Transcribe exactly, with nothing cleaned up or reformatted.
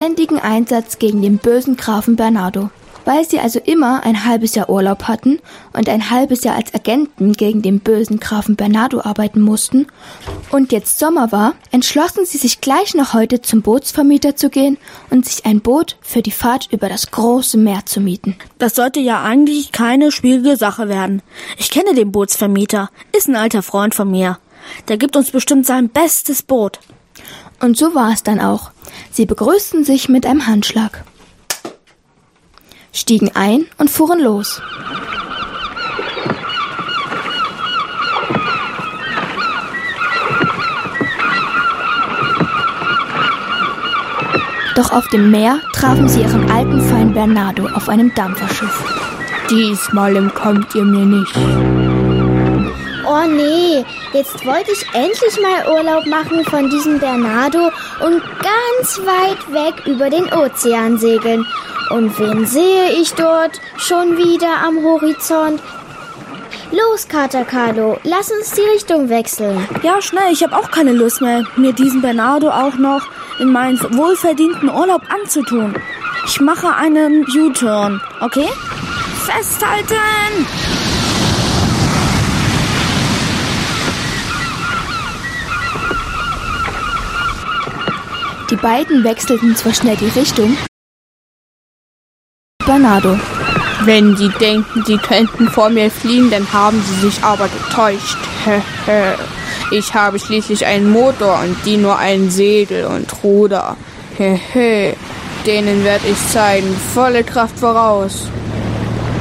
ständigen Einsatz gegen den bösen Grafen Bernardo. Weil sie also immer ein halbes Jahr Urlaub hatten und ein halbes Jahr als Agenten gegen den bösen Grafen Bernardo arbeiten mussten und jetzt Sommer war, entschlossen sie sich gleich noch heute zum Bootsvermieter zu gehen und sich ein Boot für die Fahrt über das große Meer zu mieten. Das sollte ja eigentlich keine schwierige Sache werden. Ich kenne den Bootsvermieter, ist ein alter Freund von mir. Der gibt uns bestimmt sein bestes Boot. Und so war es dann auch. Sie begrüßten sich mit einem Handschlag, stiegen ein und fuhren los. Doch auf dem Meer trafen sie ihren alten Feind Bernardo auf einem Dampferschiff. Diesmal entkommt ihr mir nicht. Oh nee, jetzt wollte ich endlich mal Urlaub machen von diesem Bernardo und ganz weit weg über den Ozean segeln. Und wen sehe ich dort schon wieder am Horizont? Los, Kater Carlo, lass uns die Richtung wechseln. Ja, schnell, ich habe auch keine Lust mehr, mir diesen Bernardo auch noch in meinen wohlverdienten Urlaub anzutun. Ich mache einen U-Turn, okay? Festhalten! Die beiden wechselten zwar schnell die Richtung. Bernardo. Wenn Sie denken, Sie könnten vor mir fliehen, dann haben Sie sich aber getäuscht. Ich habe schließlich einen Motor und die nur ein Segel und Ruder. Denen werde ich zeigen, volle Kraft voraus.